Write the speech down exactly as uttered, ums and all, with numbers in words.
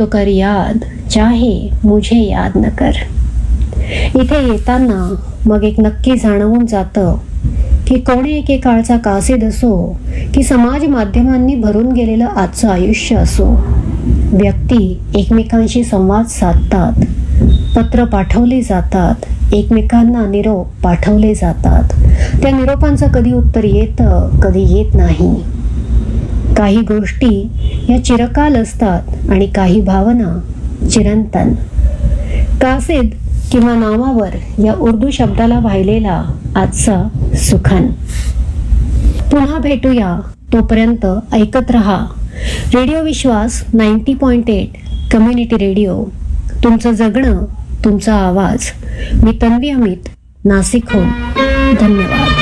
तो कर याद, चाहे मुझे याद न कर. इथे येताना मग एक नक्की जाणवून जातं की कोणी एकेकाळचा कासीद असो की समाज माध्यमांनी भरून गेलेलं आजचं आयुष्य असो, व्यक्ती एकमेकांशी संवाद साधतात, पत्र पाठवली जातात, एकमेकांना निरोप पाठवले जातात. त्या निरोपांचं कधी उत्तर येतं, कधी येत नाही. काही गोष्टी या चिरकाल असतात आणि काही भावना चिरंतन. कासीद किंवा नावावर या उर्दू शब्दाला वाहिलेला आजचा सुखान. पुन्हा भेटूया, तोपर्यंत ऐकत रहा रेडिओ विश्वास ninety point eight community radio. तुमचं जगणं, तुमचा आवाज. मी तन्वी अमित, नाशिकहून. धन्यवाद.